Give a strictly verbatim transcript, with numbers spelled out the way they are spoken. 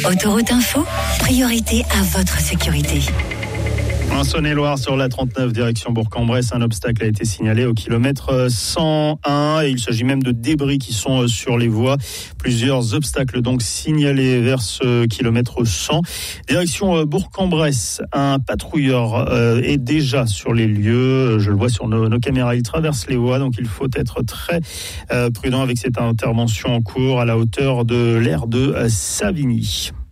Autoroute Info, priorité à votre sécurité. En Saône-et-Loire, sur la trente-neuf, direction Bourg-en-Bresse, un obstacle a été signalé au kilomètre cent un et il s'agit même de débris qui sont sur les voies. Plusieurs obstacles donc signalés vers ce kilomètre cent. Direction Bourg-en-Bresse, un patrouilleur est déjà sur les lieux. Je le vois sur nos, nos caméras. Il traverse les voies, donc il faut être très prudent avec cette intervention en cours à la hauteur de l'aire de Savigny.